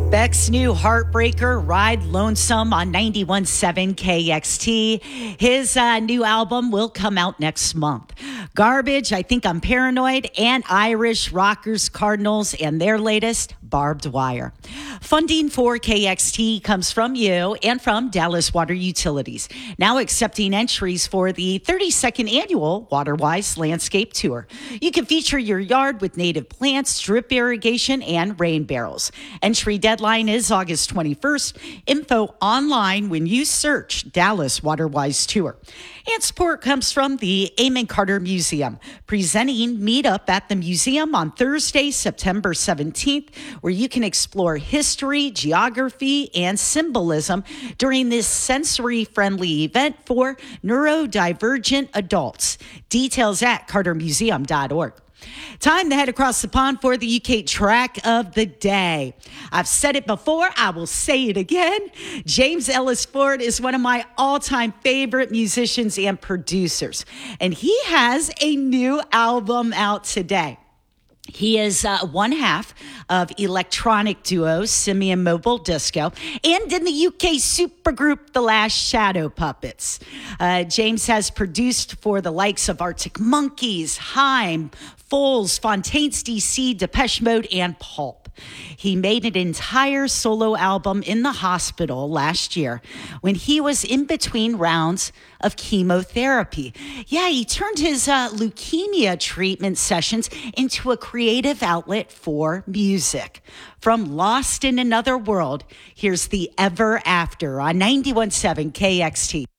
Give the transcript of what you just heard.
Beck's new Heartbreaker, Ride Lonesome on 91.7 KXT. His new album will come out next month. Garbage, I Think I'm Paranoid, and Irish Rockers Cardinals and their latest, Barbed Wire. Funding for KXT comes from you and from Dallas Water Utilities, now accepting entries for the 32nd annual WaterWise Landscape Tour. You can feature your yard with native plants, drip irrigation, and rain barrels. Entry deadline is August 21st. Info online when you search Dallas WaterWise Tour. And support comes from the Amon Carter Museum, presenting Meetup at the Museum on Thursday, September 17th, where you can explore history, geography, and symbolism during this sensory-friendly event for neurodivergent adults. Details at cartermuseum.org. Time to head across the pond for the UK track of the day. I've said it before, I will say it again. James Ellis Ford is one of my all-time favorite musicians and producers, and he has a new album out today. He is one half of electronic duo Simian Mobile Disco and in the UK supergroup The Last Shadow Puppets. James has produced for the likes of Arctic Monkeys, Haim, Foals, Fontaines DC, Depeche Mode, and Pulp. He made an entire solo album in the hospital last year when he was in between rounds of chemotherapy. Yeah, he turned his leukemia treatment sessions into a creative outlet for music. From Lost in Another World, here's the Ever After on 91.7 KXT.